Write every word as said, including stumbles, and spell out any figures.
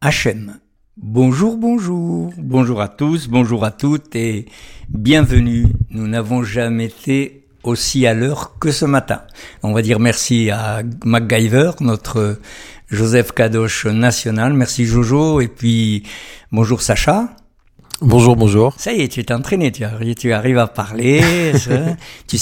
H M. Bonjour, bonjour, bonjour à tous, bonjour à toutes et bienvenue. Nous n'avons jamais été aussi à l'heure que ce matin. On va dire merci à MacGyver, notre Joseph Kadosh national. Merci Jojo et puis bonjour Sacha. Bonjour, bonjour. Ça y est, tu t'es entraîné, tu arrives, tu arrives à parler, ça, tu